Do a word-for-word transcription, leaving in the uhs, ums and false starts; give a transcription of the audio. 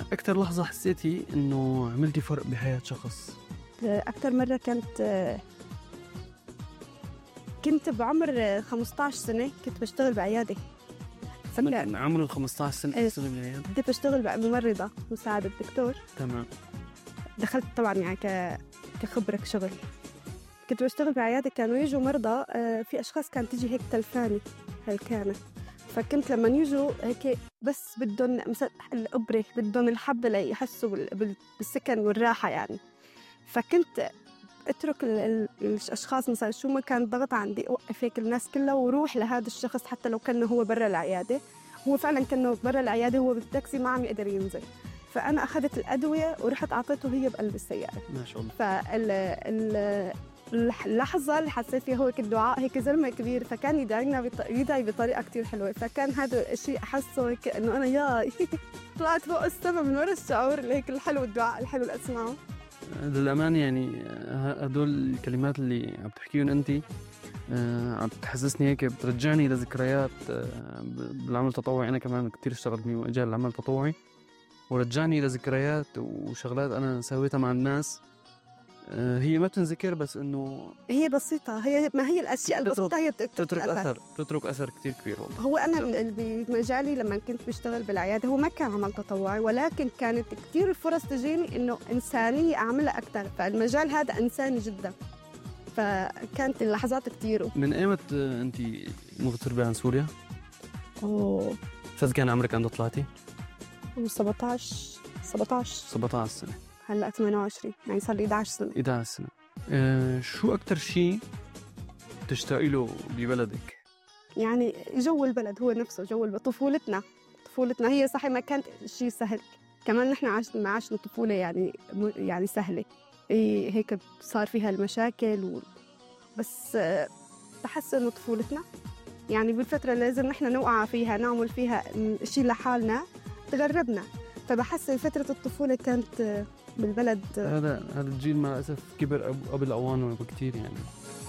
أكتر لحظة حسيتي إنه عملتي فرق بحياة شخص؟ أكتر مرة كانت كنت بعمر خمسة عشر سنة، كنت بشتغل بعيادة. من عمر ال خمسة عشر سنة بتشتغل بعيادة؟ كنت بشتغل ممرضة مساعدة دكتور. تمام. دخلت طبعا يعني ك... كخبرة شغل. كنت بشتغل بعيادة، كانوا يجوا مرضى، في أشخاص كانت تيجي هيك تلفاني هالكانة، فكنت لما يجوا هيك بس بدهم مثلا الإبرة، بدهم الحبة ليحسوا بالسكن والراحة يعني. فكنت اترك الاشخاص مثلا شو ما كان ضغط عندي، اوقف هيك الناس كلها وروح لهذا الشخص حتى لو كان هو برا العياده. هو فعلا كان برا العياده، هو بالتاكسي ما عم يقدر ينزل، فانا اخذت الادويه ورحت اعطيته هي بقلب السياره. ما شاء الله. فال اللحظه اللي حسيت فيها هو الدعاء، هيك زلمه كبير فكان يدعينا بط... يدعي بطريقه كتير حلوه، فكان هذا الشيء احسه هيك انه انا ياي طلعت فوق السما من ورا الشعور اللي هيك الحلو، الدعاء الحلو اللي اسمعه. للأمان يعني هدول الكلمات اللي عم تحكيهم أنت عم تحسسني هيك، بترجعني لذكريات بالعمل التطوعي. أنا كمان كتير اشتغلت بمجال العمل التطوعي، ورجعني لذكريات وشغلات أنا سويتها مع الناس. هي ما بتنذكر بس إنه هي بسيطة، هي ما هي الأشياء البسيطة هي تترك أثر، تترك أثر كتير كبير. والله هو أنا بمجالي لما كنت بشتغل بالعيادة هو ما كان عمل تطوعي، ولكن كانت كتير الفرص تجيني إنه إنسانية أعملها أكتر، فالمجال هذا إنساني جدا، فكانت اللحظات كتير. من أيمت أنت مغتربة عن سوريا؟ أوه فإذا كان عمرك عند طلعتي؟ سبعة عشر سبعة عشر سبعة عشر سنة، هلأ ثمانية وعشرين، يعني صار لي إحدى عشر سنة. إحدى عشر سنة. أه شو أكتر شيء تشتاقي له ببلدك؟ يعني جو البلد هو نفسه، جو طفولتنا. طفولتنا هي صحيح ما كانت شيء سهل، كمان نحن عشنا ما عشنا طفولة يعني يعني سهلة، إيه هيك صار فيها المشاكل و... بس بحس إنه طفولتنا يعني بالفترة اللي لازم نحن نوقع فيها نعمل فيها شيء لحالنا تغربنا، فبحس فترة الطفولة كانت بالبلد. هذا هذا الجيل مع الأسف كبر قبل أوانه بكتير يعني.